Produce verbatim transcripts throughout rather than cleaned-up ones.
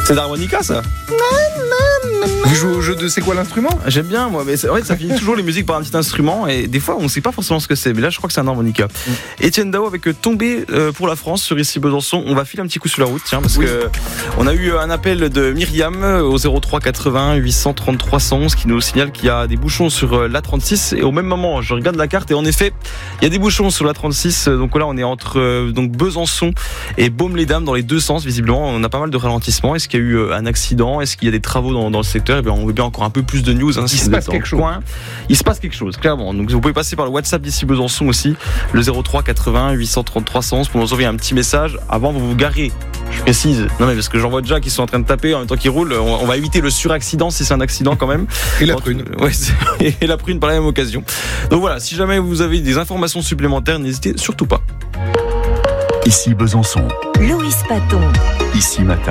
C'est d'harmonica ça. Vous jouez au jeu de c'est quoi l'instrument? J'aime bien moi, mais c'est vrai que ça finit toujours les musiques par un petit instrument et des fois on ne sait pas forcément ce que c'est, mais là je crois que c'est un harmonica. Mm. Étienne Dao avec Tomber pour la France sur Ici Besançon. On va filer un petit coup sur la route, tiens, parce oui. que on a eu un appel de Myriam au zéro trois quatre-vingts huit cent trente-trois cent onze qui nous signale qu'il y a des bouchons sur l'A trente-six et au même moment je regarde la carte et en effet il y a des bouchons sur l'A trente-six, donc là on est entre donc Besançon et Baume-les-Dames dans les deux sens. Visiblement on a pas mal de ralentissements. Est-ce qu'il y a eu un accident? Est-ce qu'il y a des travaux dans, dans le secteur? Eh bien, on veut bien encore un peu plus de news. Hein, il si se passe quelque chose. Coin. Il se passe quelque chose, clairement. Donc vous pouvez passer par le WhatsApp d'Ici Besançon aussi, le zéro trois quatre-vingts huit cent trente-trois cent onze pour nous envoyer un petit message avant de vous garer. Je précise. Non mais parce que j'en vois déjà qui sont en train de taper en même temps qu'ils roulent. On, on va éviter le suraccident si c'est un accident quand même. Et la prune. Ouais, et la prune par la même occasion. Donc voilà, si jamais vous avez des informations supplémentaires, n'hésitez surtout pas. Ici Besançon. Louis Paton. Ici Matin.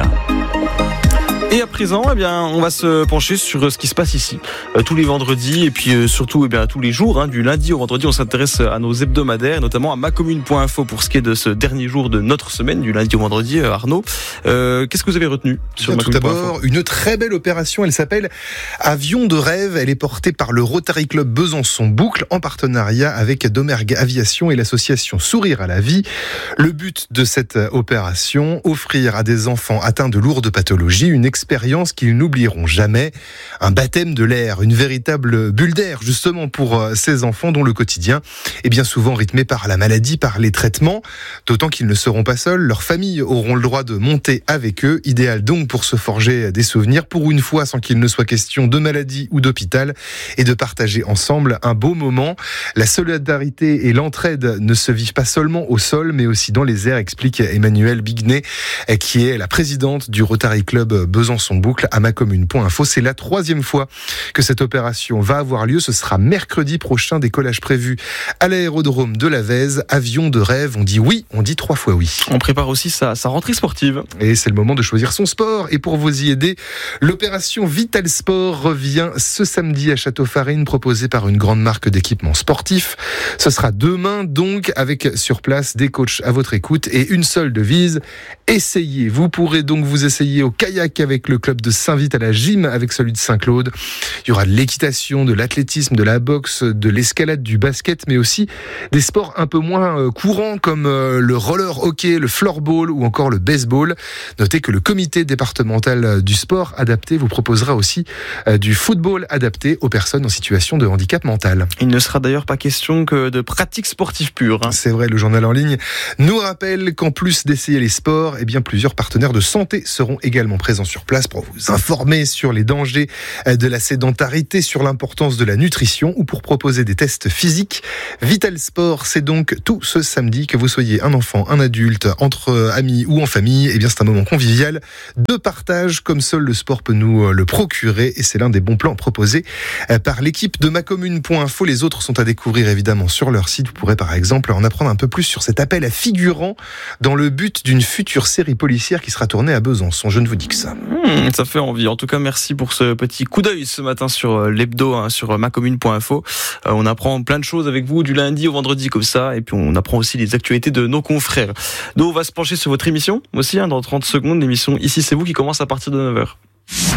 Et à présent, eh bien, on va se pencher sur ce qui se passe ici euh, tous les vendredis et puis euh, surtout eh bien tous les jours, hein, du lundi au vendredi. On s'intéresse à nos hebdomadaires, notamment à macommune point info pour ce qui est de ce dernier jour de notre semaine, du lundi au vendredi. Euh, Arnaud, euh, qu'est-ce que vous avez retenu sur Tout d'abord, une très belle opération. Elle s'appelle Avion de rêve. Elle est portée par le Rotary Club Besançon Boucle en partenariat avec Domergue Aviation et l'association Sourire à la vie. Le but de cette opération, offrir à des enfants atteints de lourdes pathologies une expérience qu'ils n'oublieront jamais, un baptême de l'air, une véritable bulle d'air justement pour ces enfants dont le quotidien est bien souvent rythmé par la maladie, par les traitements, d'autant qu'ils ne seront pas seuls, leurs familles auront le droit de monter avec eux, idéal donc pour se forger des souvenirs pour une fois sans qu'il ne soit question de maladie ou d'hôpital et de partager ensemble un beau moment. La solidarité et l'entraide ne se vivent pas seulement au sol mais aussi dans les airs, explique Emmanuelle Bignet qui est la présidente du Rotary Club Besançon son boucle à macommune point info. C'est la troisième fois que cette opération va avoir lieu. Ce sera mercredi prochain, des collages prévus à l'aérodrome de la Vèze. Avion de rêve, on dit oui, on dit trois fois oui. On prépare aussi sa, sa rentrée sportive. Et c'est le moment de choisir son sport. Et pour vous y aider, l'opération Vital Sport revient ce samedi à Château-Farine, proposée par une grande marque d'équipements sportifs. Ce sera demain donc, avec sur place des coachs à votre écoute et une seule devise, essayez. Vous pourrez donc vous essayer au kayak avec le club de Saint-Vite, à la gym avec celui de Saint-Claude. Il y aura de l'équitation, de l'athlétisme, de la boxe, de l'escalade, du basket, mais aussi des sports un peu moins courants comme le roller hockey, le floorball ou encore le baseball. Notez que le comité départemental du sport adapté vous proposera aussi du football adapté aux personnes en situation de handicap mental. Il ne sera d'ailleurs pas question que de pratique sportive pure. Hein. C'est vrai, le journal en ligne nous rappelle qu'en plus d'essayer les sports, eh bien plusieurs partenaires de santé seront également présents sur place pour vous informer sur les dangers de la sédentarité, sur l'importance de la nutrition ou pour proposer des tests physiques. Vital Sport, c'est donc tout ce samedi, que vous soyez un enfant, un adulte, entre amis ou en famille. Eh bien, c'est un moment convivial de partage comme seul le sport peut nous le procurer et c'est l'un des bons plans proposés par l'équipe de macommune point info. Les autres sont à découvrir évidemment sur leur site. Vous pourrez par exemple en apprendre un peu plus sur cet appel à figurants dans le but d'une future série policière qui sera tournée à Besançon. Je ne vous dis que ça. Mmh, ça fait envie. En tout cas, merci pour ce petit coup d'œil ce matin sur l'hebdo, hein, sur macommune point info. Euh, on apprend plein de choses avec vous du lundi au vendredi comme ça, et puis on apprend aussi les actualités de nos confrères. Donc on va se pencher sur votre émission aussi, hein, dans trente secondes, l'émission Ici c'est vous qui commence à partir de neuf heures.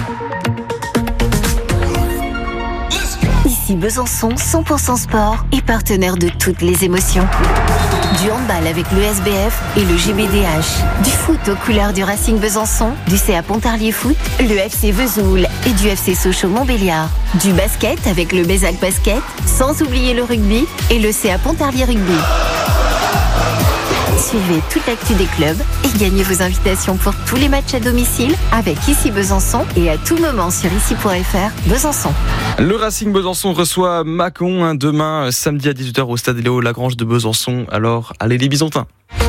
Ici Besançon, cent pour cent sport et partenaire de toutes les émotions. Du handball avec l'E S B F et le G B D H. Du foot aux couleurs du Racing Besançon, du C A Pontarlier Foot, le F C Vesoul et du F C Sochaux-Montbéliard. Du basket avec le Bézac Basket, sans oublier le rugby et le C A Pontarlier Rugby. Suivez toute l'actu des clubs et gagnez vos invitations pour tous les matchs à domicile avec Ici Besançon et à tout moment sur ici point f r Besançon. Le Racing Besançon reçoit Mâcon hein, demain samedi à dix-huit heures au stade Léo Lagrange de Besançon. Alors, allez les Bisontins.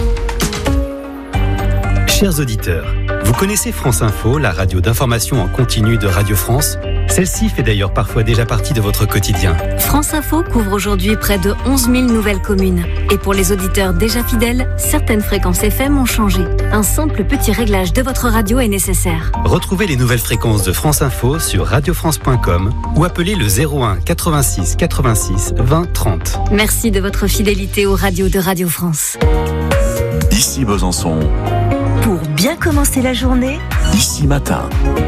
Chers auditeurs, vous connaissez France Info, la radio d'information en continu de Radio France ? Celle-ci fait d'ailleurs parfois déjà partie de votre quotidien. France Info couvre aujourd'hui près de onze mille nouvelles communes. Et pour les auditeurs déjà fidèles, certaines fréquences F M ont changé. Un simple petit réglage de votre radio est nécessaire. Retrouvez les nouvelles fréquences de France Info sur radio france point com ou appelez le zéro un quatre-vingt-six quatre-vingt-six vingt trente. Merci de votre fidélité aux radios de Radio France. Ici Besançon. Pour bien commencer la journée, Ici Matin.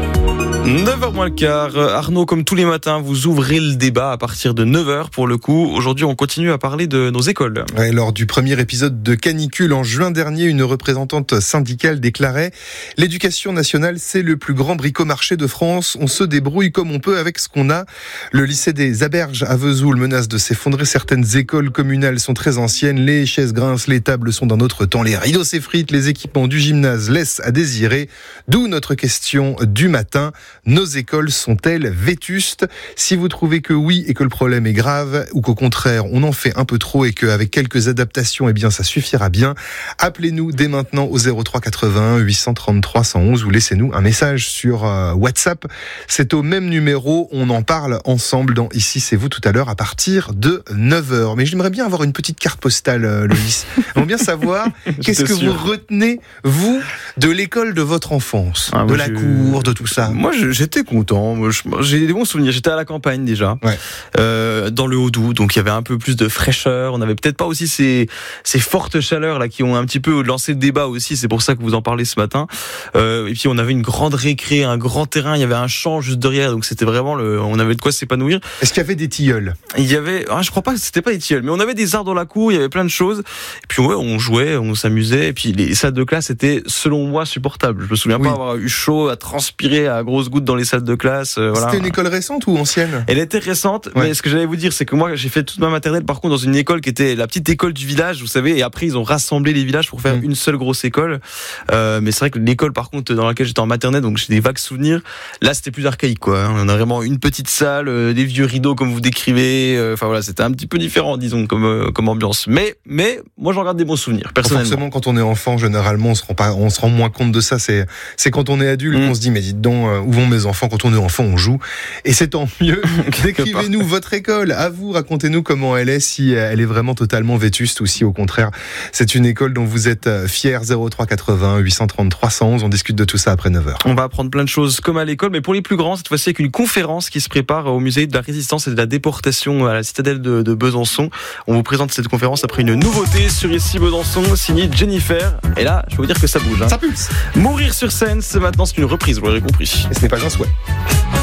neuf heures moins le quart. Arnaud, comme tous les matins, vous ouvrez le débat à partir de neuf heures pour le coup. Aujourd'hui, on continue à parler de nos écoles. Ouais, lors du premier épisode de Canicule en juin dernier, une représentante syndicale déclarait « L'éducation nationale, c'est le plus grand bricomarché de France. On se débrouille comme on peut avec ce qu'on a. » Le lycée des Aberges à Vesoul menace de s'effondrer. Certaines écoles communales sont très anciennes. Les chaises grincent, les tables sont d'un autre temps. Les rideaux s'effritent, les équipements du gymnase laissent à désirer. D'où notre question du matin. Nos écoles sont-elles vétustes ? Si vous trouvez que oui et que le problème est grave, ou qu'au contraire on en fait un peu trop et qu'avec quelques adaptations, eh bien ça suffira bien, appelez-nous dès maintenant au zéro trois quatre-vingt-un huit cent trente-trois cent onze ou laissez-nous un message sur euh, WhatsApp. C'est au même numéro, on en parle ensemble dans Ici c'est vous tout à l'heure à partir de neuf heures. Mais j'aimerais bien avoir une petite carte postale, euh, Loïs. J'aimerais bien savoir qu'est-ce que sûr. vous retenez, vous, de l'école de votre enfance, ah, de la je... cour, de tout ça. Moi, je, j'étais content. Moi, je, j'ai des bons souvenirs. J'étais à la campagne déjà, ouais. euh, dans le Haut-Doubs, donc il y avait un peu plus de fraîcheur. On n'avait peut-être pas aussi ces, ces fortes chaleurs là qui ont un petit peu lancé le débat aussi. C'est pour ça que vous en parlez ce matin. Euh, et puis on avait une grande récré, un grand terrain. Il y avait un champ juste derrière, donc c'était vraiment le. On avait de quoi s'épanouir. Est-ce qu'il y avait des tilleuls ? Il y avait. Ah, je crois pas que c'était pas des tilleuls, mais on avait des arbres dans la cour. Il y avait plein de choses. Et puis ouais, on jouait, on s'amusait. Et puis les salles de classe étaient, selon moi, supportables. Je me souviens oui. pas avoir eu chaud, à transpirer à grosses gouttes dans les salles de classe. Euh, voilà. C'était une école récente ou ancienne ? Elle était récente, ouais. mais ce que j'allais vous dire, c'est que moi, j'ai fait toute ma maternelle, par contre, dans une école qui était la petite école du village, vous savez, et après, ils ont rassemblé les villages pour faire mmh. une seule grosse école. Euh, mais c'est vrai que l'école, par contre, dans laquelle j'étais en maternelle, donc j'ai des vagues souvenirs, là, c'était plus archaïque, quoi. On a vraiment une petite salle, euh, des vieux rideaux, comme vous décrivez. Enfin, euh, voilà, c'était un petit peu différent, disons, comme, euh, comme ambiance. Mais, mais, moi, j'en garde des bons souvenirs, personnellement. Forcément, quand on est enfant, généralement, on se rend pas, on se rend moins compte de ça. C'est, c'est quand on est adulte mmh. qu'on se dit, mais dites donc, euh, où vont mes enfants ? Quand on est enfant, on joue. Et c'est tant mieux. Décrivez-nous votre école. À vous, racontez-nous comment elle est, si elle est vraiment totalement vétuste ou si au contraire, c'est une école dont vous êtes fiers. zéro trois quatre-vingt-un huit cent trente-trois cent onze. On discute de tout ça après neuf heures. On va apprendre plein de choses comme à l'école, mais pour les plus grands, cette fois-ci avec une conférence qui se prépare au musée de la Résistance et de la Déportation à la citadelle de, de Besançon. On vous présente cette conférence après une nouveauté sur Ici Besançon, signée Jennifer. Et là, je peux vous dire que ça bouge. Hein. Ça pulse. Mourir sur scène, c'est maintenant c'est une reprise, vous l'aurez compris. Et ce n'est pas un souhait.